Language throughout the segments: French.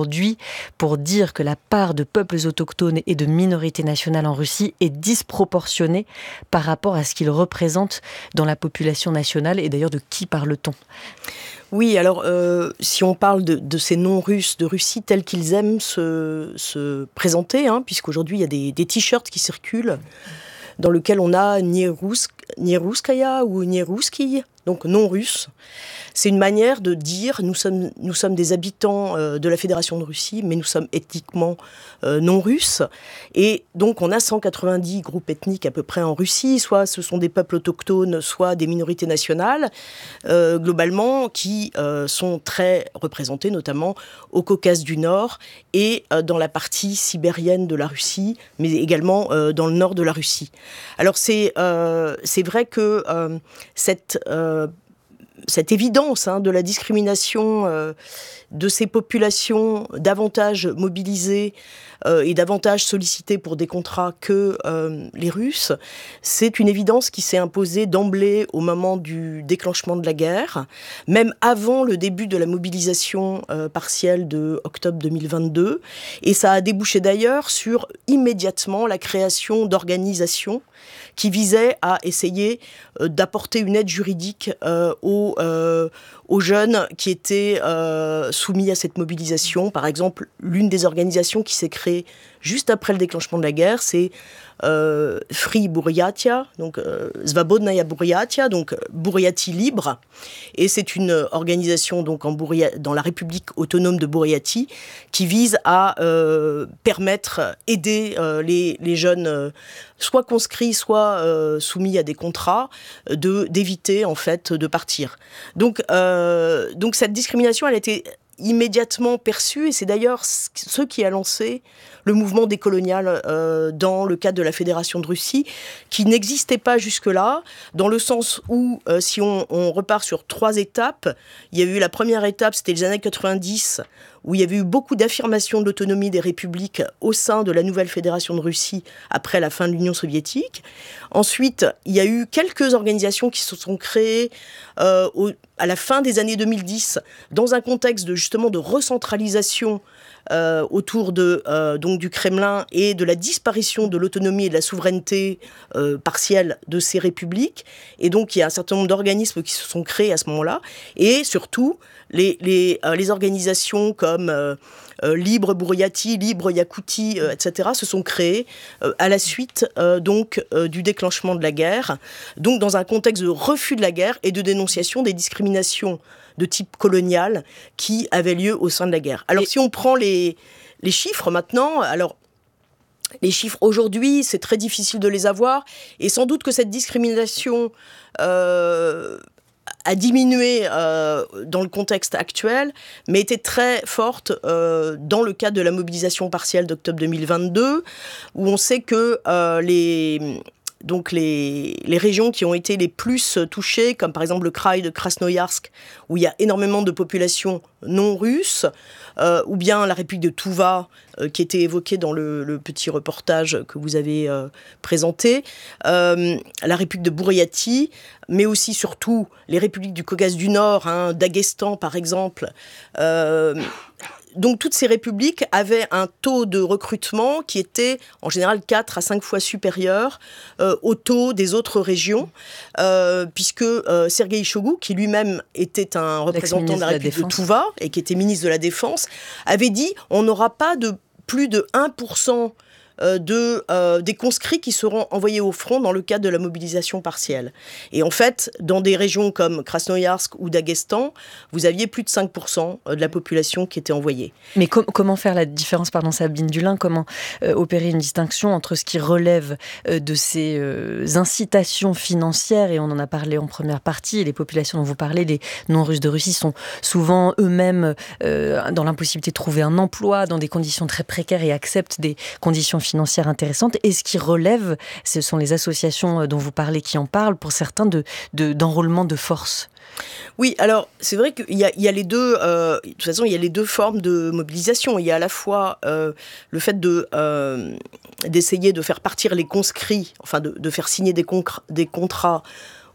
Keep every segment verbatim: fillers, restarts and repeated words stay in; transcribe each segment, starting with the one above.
aujourd'hui pour dire que la part de peuples autochtones et de minorités nationales en Russie est disproportionnée par rapport à ce qu'ils représentent dans la population nationale. Et d'ailleurs, de qui parle-t-on ? Oui, alors euh, si on parle de, de ces non-russes de Russie tels qu'ils aiment se, se présenter, hein, puisqu'aujourd'hui il y a des, des t-shirts qui circulent dans lesquels on a Nieruskaya ou Nieruski, donc non-russe. C'est une manière de dire nous sommes, nous sommes des habitants euh, de la Fédération de Russie, mais nous sommes ethniquement euh, non-russes. Et donc on a cent quatre-vingt-dix groupes ethniques à peu près en Russie, soit ce sont des peuples autochtones, soit des minorités nationales, euh, globalement, qui euh, sont très représentés, notamment au Caucase du Nord et euh, dans la partie sibérienne de la Russie, mais également euh, dans le nord de la Russie. Alors c'est, euh, c'est vrai que euh, cette... Euh, cette évidence hein, de la discrimination euh, de ces populations davantage mobilisées euh, et davantage sollicitées pour des contrats que euh, les Russes, c'est une évidence qui s'est imposée d'emblée au moment du déclenchement de la guerre, même avant le début de la mobilisation euh, partielle de octobre deux mille vingt-deux, et ça a débouché d'ailleurs sur immédiatement la création d'organisations qui visait à essayer euh, d'apporter une aide juridique euh, aux, euh, aux jeunes qui étaient euh, soumis à cette mobilisation. Par exemple, l'une des organisations qui s'est créée juste après le déclenchement de la guerre, c'est euh, Free Buryatia, donc euh, Svobodnaya Buryatia, donc Buryati libre. Et c'est une organisation donc en Buryat, dans la République autonome de Buryatie qui vise à euh, permettre, aider euh, les, les jeunes euh, soit conscrits, soit euh, soumis à des contrats, de, d'éviter en fait de partir. Donc, euh, donc cette discrimination, elle a été immédiatement perçue, et c'est d'ailleurs ce qui a lancé le mouvement décolonial euh, dans le cadre de la Fédération de Russie, qui n'existait pas jusque-là, dans le sens où, euh, si on, on repart sur trois étapes, il y a eu la première étape, c'était les années quatre-vingt-dix, où il y avait eu beaucoup d'affirmations de l'autonomie des républiques au sein de la nouvelle Fédération de Russie après la fin de l'Union soviétique. Ensuite, il y a eu quelques organisations qui se sont créées euh, au, à la fin des années deux mille dix, dans un contexte de, justement de recentralisation Euh, autour de, euh, donc du Kremlin et de la disparition de l'autonomie et de la souveraineté euh, partielle de ces républiques. Et donc, il y a un certain nombre d'organismes qui se sont créés à ce moment-là. Et surtout, les, les, euh, les organisations comme euh, euh, Libre Buryati, Libre Yakoutie, euh, et cetera, se sont créées euh, à la suite euh, donc, euh, du déclenchement de la guerre. Donc, dans un contexte de refus de la guerre et de dénonciation des discriminations de type colonial qui avait lieu au sein de la guerre. Alors, et si on prend les, les chiffres maintenant, alors, les chiffres aujourd'hui, c'est très difficile de les avoir, et sans doute que cette discrimination euh, a diminué euh, dans le contexte actuel, mais était très forte euh, dans le cadre de la mobilisation partielle d'octobre deux mille vingt-deux, où on sait que euh, les... Donc les, les régions qui ont été les plus touchées, comme par exemple le Kraï de Krasnoïarsk, où il y a énormément de populations non russes, euh, ou bien la République de Touva, euh, qui était évoquée dans le, le petit reportage que vous avez euh, présenté, euh, la République de Buryatie, mais aussi surtout les républiques du Caucase du Nord, hein, Daghestan par exemple. Euh, Donc toutes ces républiques avaient un taux de recrutement qui était en général quatre à cinq fois supérieur euh, au taux des autres régions, euh, puisque euh, Sergueï Shoigu, qui lui-même était un représentant de la République de, de Touva et qui était ministre de la Défense, avait dit on n'aura pas de plus de un pour cent De, euh, des conscrits qui seront envoyés au front dans le cadre de la mobilisation partielle. Et en fait, dans des régions comme Krasnoïarsk ou Daghestan, vous aviez plus de cinq pour cent de la population qui était envoyée. Mais com- comment faire la différence, pardon Sabine Dulin, comment euh, opérer une distinction entre ce qui relève euh, de ces euh, incitations financières, et on en a parlé en première partie, et les populations dont vous parlez, les non-russes de Russie, sont souvent eux-mêmes euh, dans l'impossibilité de trouver un emploi, dans des conditions très précaires, et acceptent des conditions financières intéressantes. Et ce qui relève, ce sont les associations dont vous parlez qui en parlent, pour certains, de, de, d'enrôlement de force. Oui, alors c'est vrai qu'il y a, il y a les deux. Euh, de toute façon, il y a les deux formes de mobilisation. Il y a à la fois euh, le fait de euh, d'essayer de faire partir les conscrits, enfin de, de faire signer des, concr- des contrats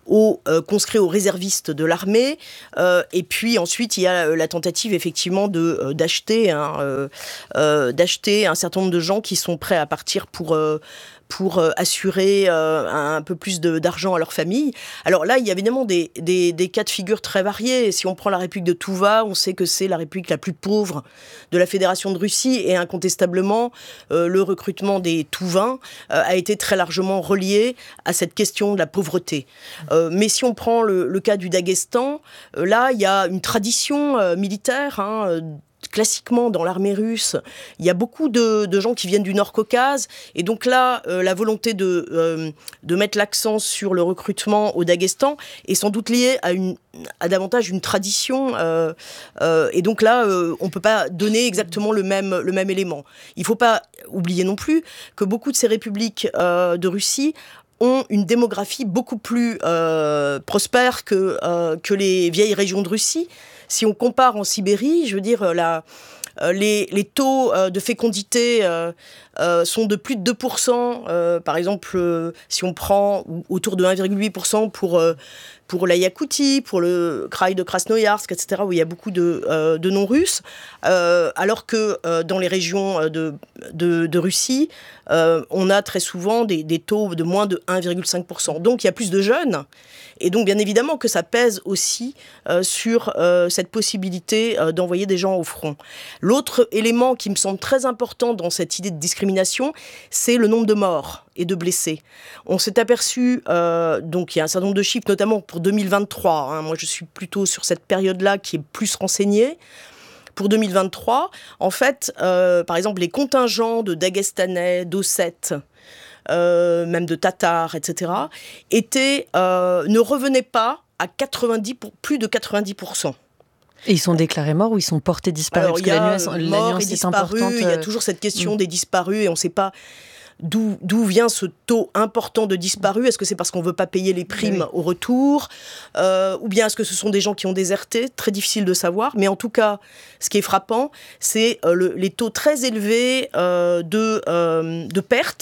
aux euh, conscrits, aux réservistes de l'armée. Euh, et puis ensuite, il y a la tentative effectivement de, euh, d'acheter, hein, euh, euh, d'acheter un certain nombre de gens qui sont prêts à partir pour... Euh, pour euh, assurer euh, un peu plus de, d'argent à leur famille. Alors là, il y a évidemment des, des, des cas de figure très variés. Si on prend la République de Touva, on sait que c'est la République la plus pauvre de la Fédération de Russie, et incontestablement, euh, le recrutement des Touvains euh, a été très largement relié à cette question de la pauvreté. Euh, mais si on prend le, le cas du Daghestan, euh, là, il y a une tradition euh, militaire, hein, euh, classiquement, dans l'armée russe, il y a beaucoup de, de gens qui viennent du Nord-Caucase. Et donc là, euh, la volonté de, euh, de mettre l'accent sur le recrutement au Daghestan est sans doute liée à, une, à davantage une tradition. Euh, euh, et donc là, euh, on ne peut pas donner exactement le même, le même élément. Il ne faut pas oublier non plus que beaucoup de ces républiques euh, de Russie ont une démographie beaucoup plus euh, prospère que, euh, que les vieilles régions de Russie. Si on compare en Sibérie, je veux dire, la, euh, les, les taux euh, de fécondité euh, euh, sont de plus de deux pour cent. Euh, par exemple, euh, si on prend autour de un virgule huit pour cent pour, euh, pour la Yakoutie, pour le Kraï de Krasnoïarsk, et cetera, où il y a beaucoup de, euh, de non-russes, euh, alors que euh, dans les régions de, de, de Russie, euh, on a très souvent des, des taux de moins de un virgule cinq pour cent. Donc il y a plus de jeunes. Et donc, bien évidemment, que ça pèse aussi euh, sur euh, cette possibilité euh, d'envoyer des gens au front. L'autre élément qui me semble très important dans cette idée de discrimination, c'est le nombre de morts et de blessés. On s'est aperçu, euh, donc il y a un certain nombre de chiffres, notamment pour deux mille vingt-trois. Hein, moi, je suis plutôt sur cette période-là qui est plus renseignée. Pour deux mille vingt-trois, en fait, euh, par exemple, les contingents de Dagestanais, d'Ossètes, Euh, même de Tatars, et cetera, étaient, euh, ne revenaient pas à quatre-vingt-dix pour, plus de quatre-vingt-dix pour cent. Et ils sont déclarés morts ou ils sont portés disparus? Alors, parce il y que a la nuance, la morts nuance et est disparus, importante. il y a toujours cette question mmh. des disparus et on ne sait pas d'où, d'où vient ce taux important de disparus. Est-ce que c'est parce qu'on ne veut pas payer les primes oui. au retour euh, ou bien est-ce que ce sont des gens qui ont déserté? Très difficile de savoir. Mais en tout cas, ce qui est frappant, c'est euh, le, les taux très élevés euh, de, euh, de pertes.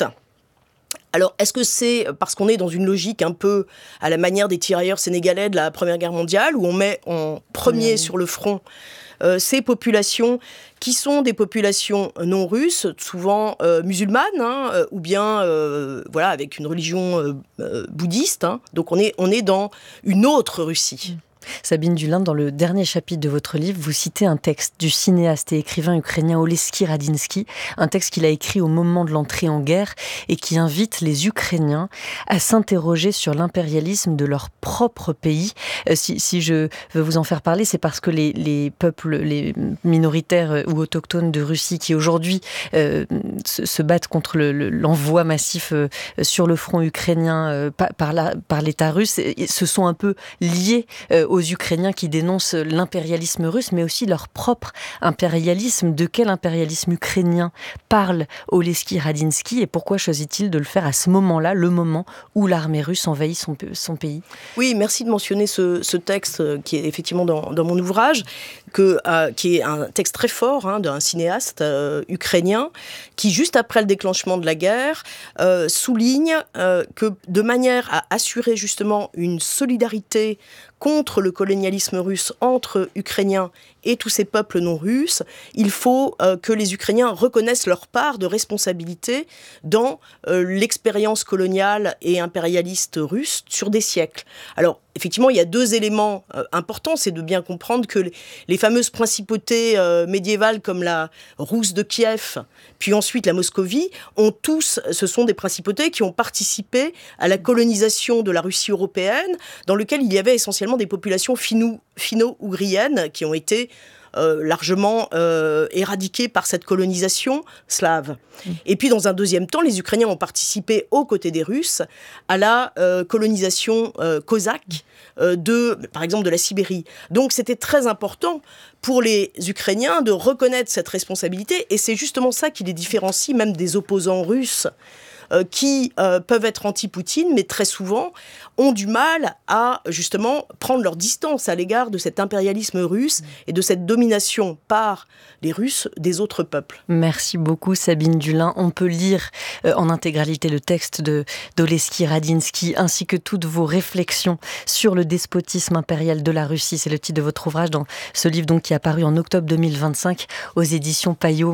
Alors, est-ce que c'est parce qu'on est dans une logique un peu à la manière des tirailleurs sénégalais de la Première Guerre mondiale, où on met en premier mmh. sur le front euh, ces populations qui sont des populations non russes, souvent euh, musulmanes, hein, euh, ou bien euh, voilà, avec une religion euh, euh, bouddhiste. Hein. Donc, on est, on est dans une autre Russie. Mmh. Sabine Dulin, dans le dernier chapitre de votre livre, vous citez un texte du cinéaste et écrivain ukrainien Oleski Radinsky, un texte qu'il a écrit au moment de l'entrée en guerre et qui invite les Ukrainiens à s'interroger sur l'impérialisme de leur propre pays. Euh, si, si je veux vous en faire parler, c'est parce que les, les peuples, les minoritaires ou autochtones de Russie qui aujourd'hui euh, se, se battent contre le, le, l'envoi massif euh, sur le front ukrainien euh, par, par, la, par l'État russe, se sont un peu liés euh, aux Ukrainiens qui dénoncent l'impérialisme russe, mais aussi leur propre impérialisme. De quel impérialisme ukrainien parle Oleski Radinsky et pourquoi choisit-il de le faire à ce moment-là, le moment où l'armée russe envahit son, son pays? Oui, merci de mentionner ce, ce texte qui est effectivement dans, dans mon ouvrage, que, euh, qui est un texte très fort hein, d'un cinéaste euh, ukrainien qui, juste après le déclenchement de la guerre, euh, souligne euh, que de manière à assurer justement une solidarité contre le colonialisme russe entre Ukrainiens et tous ces peuples non russes, il faut euh, que les Ukrainiens reconnaissent leur part de responsabilité dans euh, l'expérience coloniale et impérialiste russe sur des siècles. Alors, effectivement, il y a deux éléments euh, importants. C'est de bien comprendre que les, les fameuses principautés euh, médiévales comme la Rousse de Kiev, puis ensuite la Moscovie, ont tous, ce sont des principautés qui ont participé à la colonisation de la Russie européenne, dans lequel il y avait essentiellement des populations finno, finno-ougriennes qui ont été Euh, largement euh, éradiquées par cette colonisation slave. Mmh. Et puis, dans un deuxième temps, les Ukrainiens ont participé, aux côtés des Russes, à la euh, colonisation euh, cosaque, euh, de, par exemple, de la Sibérie. Donc, c'était très important pour les Ukrainiens de reconnaître cette responsabilité, et c'est justement ça qui les différencie même des opposants russes euh, qui euh, peuvent être anti-Poutine, mais très souvent ont du mal à justement prendre leur distance à l'égard de cet impérialisme russe et de cette domination par les Russes des autres peuples. Merci beaucoup Sabine Dulin. On peut lire euh, en intégralité le texte de d'Oleski-Radinsky ainsi que toutes vos réflexions sur le despotisme impérial de la Russie. C'est le titre de votre ouvrage dans ce livre donc qui est apparu en octobre deux mille vingt-cinq aux éditions Payot.